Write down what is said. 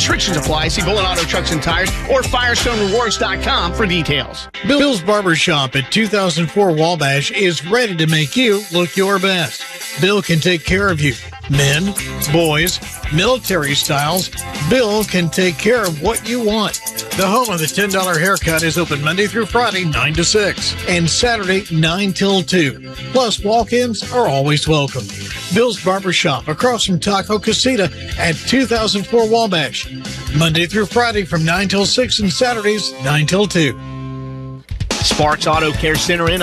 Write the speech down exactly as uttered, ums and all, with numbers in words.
Restrictions apply. See Bullet Auto Trucks and Tires or Firestone Rewards dot com for details. Bill's Barbershop at two thousand four Wabash is ready to make you look your best. Bill can take care of you. Men, boys, military styles, Bill can take care of what you want. The home of the ten dollar haircut is open Monday through Friday, nine to six, and Saturday, nine till two. Plus, walk-ins are always welcome. Bill's Barbershop across from Taco Casita at two thousand four Wabash. Monday through Friday from nine till six and Saturdays, nine till two. Sparks Auto Care Center in